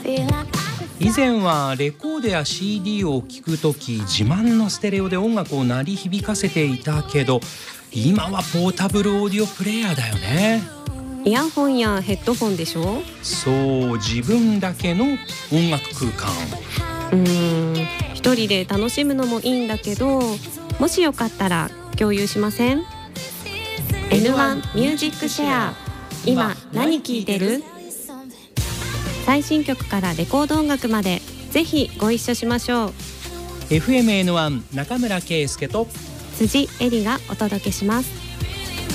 以前はレコードや CD を聴くとき自慢のステレオで音楽を鳴り響かせていたけど、今はポータブルオーディオプレイヤーだよね。 イヤホンやヘッドホンでしょ。 そう、自分だけの音楽空間。 一人で楽しむのもいいんだけど、もしよかったら共有しません？ N1 ミュージックシェア。今何聴いてる？最新曲からレコード音楽までぜひご一緒しましょう。 FMN1 中村圭介と辻恵里がお届けします。